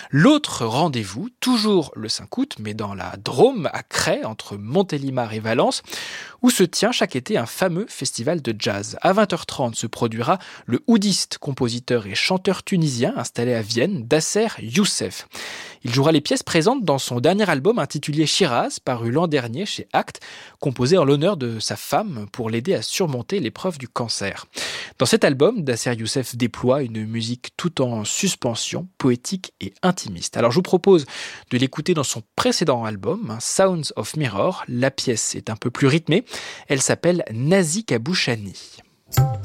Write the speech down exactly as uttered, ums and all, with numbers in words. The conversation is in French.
L'autre rendez-vous, toujours le cinq août, mais dans la Drôme, à Crest, entre Montélimar et Valence, où se tient chaque été un fameux festival de jazz. À vingt heures trente se produira le oudiste, compositeur et chanteur tunisien installé à Vienne, Dasser Youssef. Il jouera les pièces présentes dans son dernier album intitulé Shiraz, paru l'an dernier chez Actes, composé en l'honneur de sa femme pour l'aider à surmonter l'épreuve du cancer. Dans cet album, Dasser Youssef déploie une musique tout en suspension, poétique et intimiste. Alors je vous propose de l'écouter dans son précédent album, Sounds of Mirror. La pièce est un peu plus rythmée. Elle s'appelle Nazik Abouchani.